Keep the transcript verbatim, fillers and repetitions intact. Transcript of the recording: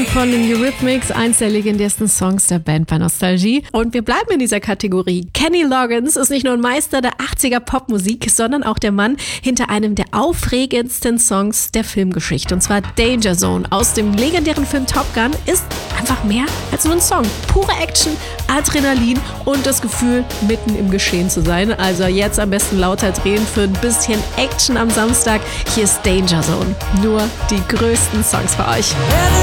Song von den Eurythmics, eins der legendärsten Songs der Band bei Nostalgie. Und wir bleiben in dieser Kategorie. Kenny Loggins ist nicht nur ein Meister der achtziger Popmusik, sondern auch der Mann hinter einem der aufregendsten Songs der Filmgeschichte. Und zwar Danger Zone aus dem legendären Film Top Gun ist einfach mehr als nur ein Song. Pure Action, Adrenalin und das Gefühl, mitten im Geschehen zu sein. Also jetzt am besten lauter drehen für ein bisschen Action am Samstag. Hier ist Danger Zone. Nur die größten Songs für euch.